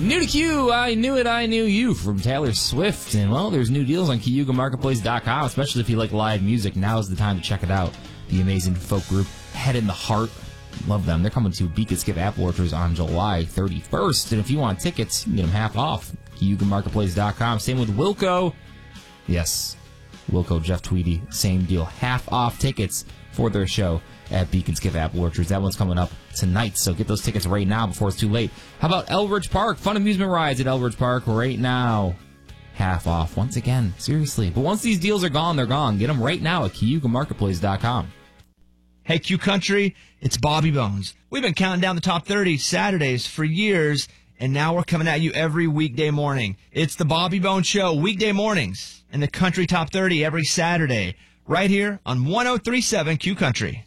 New to Q, I Knew It, I Knew You from Taylor Swift. And, well, there's new deals on CayugaMarketplace.com, especially if you like live music. Now's the time to check it out. The amazing folk group Head in the Heart. Love them. They're coming to Beacon Skip Apple Orchards on July 31st. And if you want tickets, you can get them half off. CayugaMarketplace.com. Same with Wilco. Yes, Wilco, Jeff Tweedy, same deal. Half off tickets for their show at Beacon Skip Apple Orchards. That one's coming up tonight, so get those tickets right now before it's too late. How about Elridge Park? Fun amusement rides at Elridge Park right now. Half off. Once again, seriously. But once these deals are gone, they're gone. Get them right now at CayugaMarketplace.com. Hey, Q Country, it's Bobby Bones. We've been counting down the top 30 Saturdays for years, and now we're coming at you every weekday morning. It's the Bobby Bones Show, weekday mornings, and the Country Top 30 every Saturday, right here on 103.7 Q Country.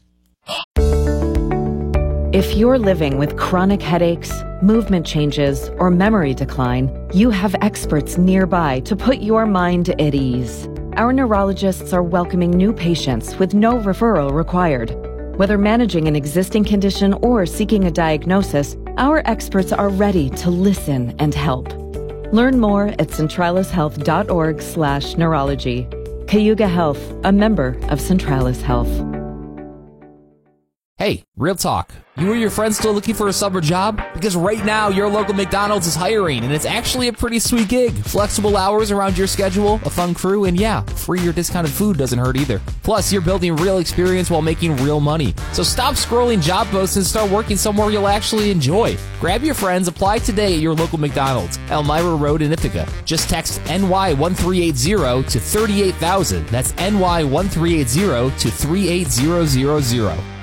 If you're living with chronic headaches, movement changes, or memory decline, you have experts nearby to put your mind at ease. Our neurologists are welcoming new patients with no referral required. Whether managing an existing condition or seeking a diagnosis, our experts are ready to listen and help. Learn more at centralishealth.org/neurology. Cayuga Health, a member of Centralis Health. Hey, real talk. You or your friends still looking for a summer job? Because right now, your local McDonald's is hiring, and it's actually a pretty sweet gig. Flexible hours around your schedule, a fun crew, and yeah, free or discounted food doesn't hurt either. Plus, you're building real experience while making real money. So stop scrolling job posts and start working somewhere you'll actually enjoy. Grab your friends, apply today at your local McDonald's, Elmira Road in Ithaca. Just text NY1380 to 38,000. That's NY1380 to 38000.